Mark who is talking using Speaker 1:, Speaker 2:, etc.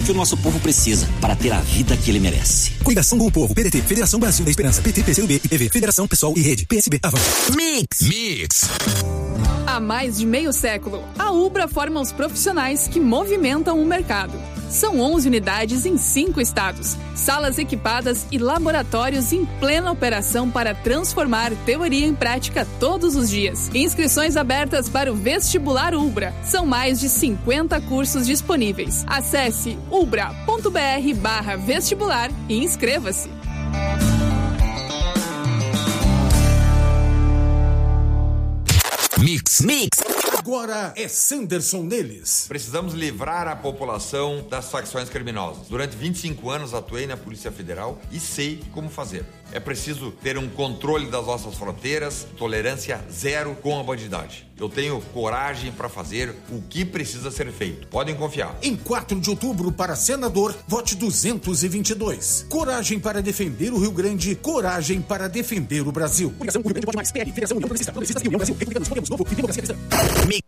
Speaker 1: que o nosso povo precisa para ter a vida que ele merece.
Speaker 2: Coligação com o Povo, PDT, Federação Brasil da Esperança, PT, PCdoB, IPV, Federação Pessoal e Rede, PSB, Avanço.
Speaker 3: Mix.
Speaker 4: Há mais de meio século, a Ubra forma os profissionais que movimentam o mercado. São 11 unidades em 5 estados, salas equipadas e laboratórios em plena operação para transformar teoria em prática todos os dias. Inscrições abertas para o Vestibular Ubra. São mais de 50 cursos disponíveis. Acesse ubra.br/vestibular e inscreva-se.
Speaker 3: Mix.
Speaker 5: Agora é Sanderson neles.
Speaker 6: Precisamos livrar a população das facções criminosas. Durante 25 anos atuei na Polícia Federal e sei como fazer. É preciso ter um controle das nossas fronteiras, tolerância zero com a bandidagem. Eu tenho coragem para fazer o que precisa ser feito. Podem confiar.
Speaker 5: Em 4 de outubro, para senador, vote 222. Coragem para defender o Rio Grande, coragem para defender o Brasil.
Speaker 2: Coligação Rio Grande Vote Mais, PL, Federação União Progressista, Progressistas e União Brasil, Republicanos, Podemos, Novo e Democracia Cristã.
Speaker 3: Mix.